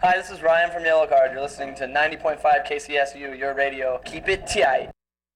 Hi, this is Ryan from Yellow Card. You're listening to 90.5 KCSU, your radio. Keep it tight.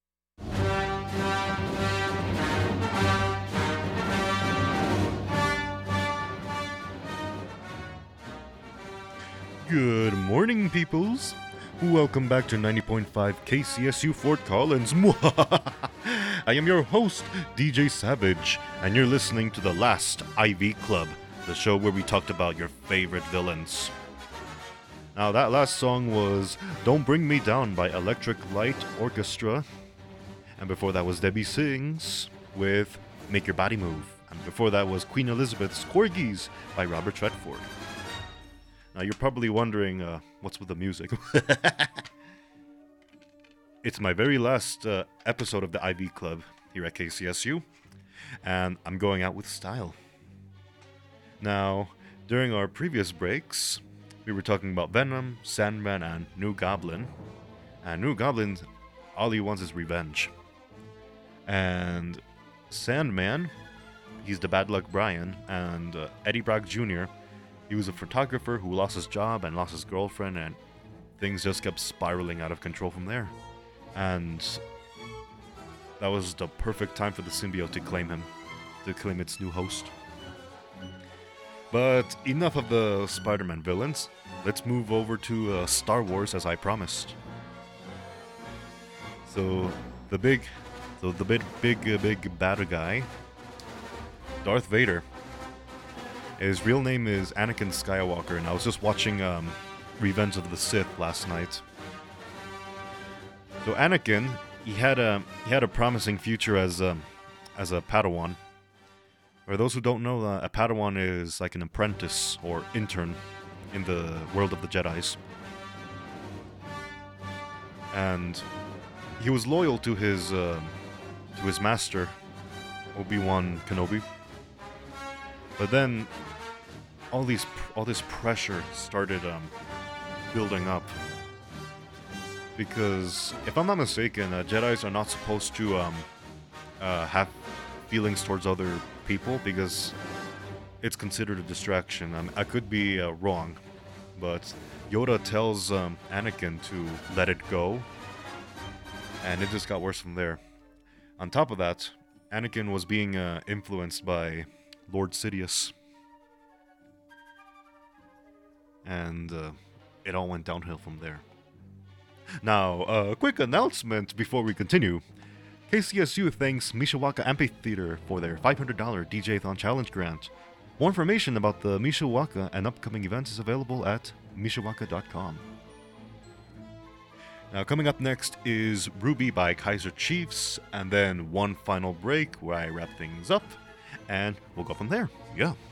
Good morning, peoples. Welcome back to 90.5 KCSU Fort Collins. I am your host, DJ Savage, and you're listening to The Last IV Club, the show where we talked about your favorite villains. Now, that last song was Don't Bring Me Down by Electric Light Orchestra. And before that was Debbie Sings with Make Your Body Move. And before that was Queen Elizabeth's Corgis by Robert Redford. Now, you're probably wondering, what's with the music? It's my very last episode of the IV Club here at KCSU, and I'm going out with style. Now, during our previous breaks, we were talking about Venom, Sandman, and New Goblin. And New Goblin, all he wants is revenge. And Sandman, he's the Bad Luck Brian, and Eddie Brock Jr., he was a photographer who lost his job and lost his girlfriend, and things just kept spiraling out of control from there. And that was the perfect time for the symbiote to claim its new host. But enough of the Spider-Man villains. Let's move over to Star Wars, as I promised. So the big bad guy, Darth Vader. His real name is Anakin Skywalker, and I was just watching Revenge of the Sith last night. So Anakin, he had a promising future as a Padawan. For those who don't know, a Padawan is like an apprentice or intern in the world of the Jedis. And he was loyal to his master, Obi-Wan Kenobi. But then all this pressure started building up, because if I'm not mistaken, Jedis are not supposed to have feelings towards other people because it's considered a distraction. I could be wrong, but Yoda tells Anakin to let it go, and it just got worse from there. On top of that, Anakin was being influenced by Lord Sidious. And it all went downhill from there. Now, a quick announcement before we continue. KCSU thanks Mishawaka Amphitheater for their $500 DJ-thon challenge grant. More information about the Mishawaka and upcoming events is available at mishawaka.com. Now, coming up next is Ruby by Kaiser Chiefs, and then one final break where I wrap things up, and we'll go from there. Yeah.